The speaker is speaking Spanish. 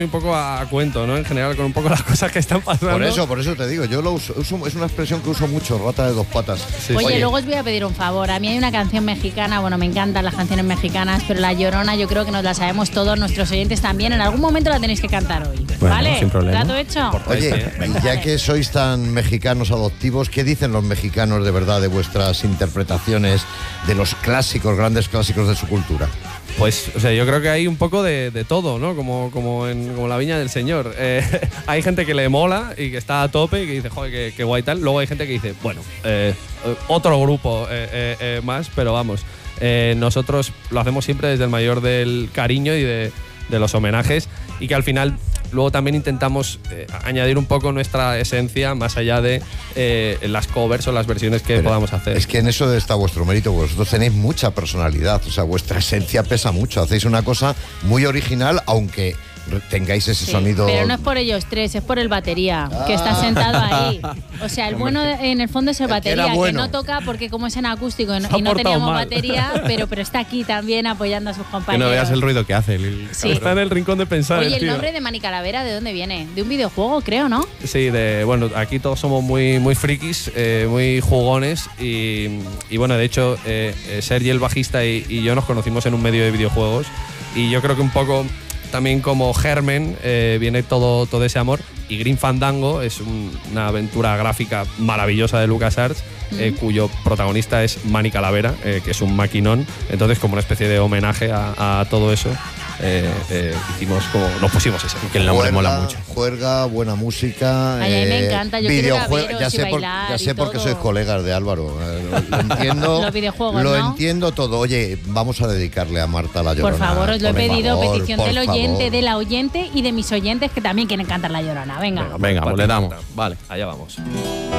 un poco a cuento, ¿no? En general, con un poco las cosas que están pasando. Por eso te digo, yo lo uso, es una expresión que uso mucho, rata de dos patas. Sí, Oye, luego os voy a pedir un favor. A mí hay una canción mexicana, bueno, me encantan las canciones mexicanas, pero La Llorona yo creo que nos la sabemos todos, nuestros oyentes también. En algún momento la tenéis que cantar hoy. Bueno, ¿Vale? sin problema. ¿Trato hecho? Oye, y ya que sois tan mexicanos adoptivos, ¿qué dicen los mexicanos de verdad de vuestras interpretaciones de los clásicos, grandes clásicos de su cultura? Pues, o sea, yo creo que hay un poco de todo, ¿no? Como la viña del señor. Hay gente que le mola y que está a tope y que dice, joder, qué guay tal. Luego hay gente que dice, bueno, otro grupo más, pero vamos, nosotros lo hacemos siempre desde el mayor del cariño y de los homenajes, y que al final luego también intentamos añadir un poco nuestra esencia más allá de las covers o las versiones que podamos hacer. Es que en eso está vuestro mérito, vosotros tenéis mucha personalidad, o sea, vuestra esencia pesa mucho, hacéis una cosa muy original, aunque tengáis ese sonido. Pero no es por ellos tres, es por el batería, que está sentado ahí. O sea, el bueno en el fondo es el batería, que no toca porque como es en acústico y no teníamos batería, pero está aquí también apoyando a sus compañeros. Que no veas el ruido que hace. Está en el rincón de pensar. Oye, el nombre de Mani Calavera, ¿de dónde viene? De un videojuego, creo, ¿no? Sí, bueno, aquí todos somos muy frikis, muy jugones y bueno, de hecho, Sergi el bajista y yo nos conocimos en un medio de videojuegos, y yo creo que un poco también como germen viene todo ese amor, y Grim Fandango es una aventura gráfica maravillosa de LucasArts, cuyo protagonista es Mani Calavera, que es un maquinón. Entonces, como una especie de homenaje a todo eso, nos pusimos ese. Que el nombre mola mucho. Juerga, buena música. Ay, a mí me encanta, yo quiero ir a veros ya sé y por qué todo. sois colegas de Álvaro. Lo entiendo. Los videojuegos, lo ¿no? entiendo todo. Oye, vamos a dedicarle a Marta La Llorona. Por favor, os lo he pedido, petición del oyente, favor. de la oyente y de mis oyentes que también quieren cantar La Llorona. Venga. Venga, pues le damos. Vale. Allá vamos.